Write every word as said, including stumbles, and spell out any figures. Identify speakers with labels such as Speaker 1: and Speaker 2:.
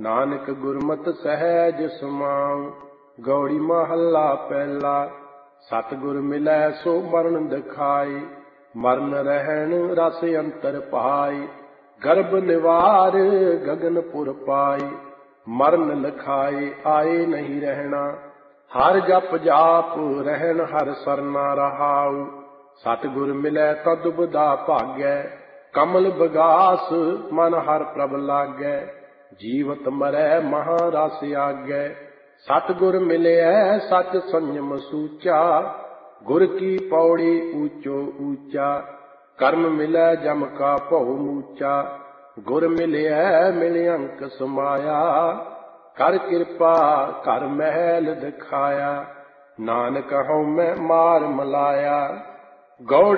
Speaker 1: ਨਾਨਕ ਗੁਰਮਤਿ ਸਹਿਜ ਸਮਾਉ। ਗੌੜੀ ਮਹੱਲਾ ਪਹਿਲਾ। ਸਤਿਗੁਰ ਮਿਲੈ ਸੋ ਮਰਨ ਦਿਖਾਈ, ਮਰਨ ਰਹਿਣ ਰਸ ਅੰਤਰ ਪਾਈ। ਗਰਭ ਨਿਵਾਰ ਗਗਨਪੁਰ ਪਾਈ, ਮਰਨ ਲਖਾਏ ਆਏ ਨਹੀਂ ਰਹਿਣਾ। ਹਰ ਜਪ ਜਾਪ ਰਹਿਣ ਹਰ ਸਰਨਾ ਰਹਾਉ। ਸਤਿਗੁਰ ਮਿਲੈ ਤਾ ਦੁਬਦਾ ਭਾਗੈ, ਕਮਲ ਬਗਾਸ ਮਨ ਹਰ ਪ੍ਰਭ ਲਾਗੈ। ਜੀਵਤ ਮਰੈ ਮਹਾ ਰਸ ਆਗੈ, ਸਤਿਗੁਰ ਮਿਲਿਐ ਸਚ ਸੰਜਮ ਸੂਚਾ। ਗੁਰ ਕੀ ਪੌੜੀ ਊਚੋ ਊਚਾ, ਕਰਮ ਮਿਲੈ ਜਮ ਕਾ ਭਉ ਮੂਚਾ। ਗੁਰ ਮਿਲਿਐ ਮਿਲ ਅੰਕ ਸਮਾਇਆ, ਕਰ ਕਿਰਪਾ ਘਰ ਮਹਿਲ ਦਿਖਾਇਆ। ਨਾਨਕ ਹਉਮੈ ਮਾਰ ਮਲਾਇਆ, ਗੌੜੀ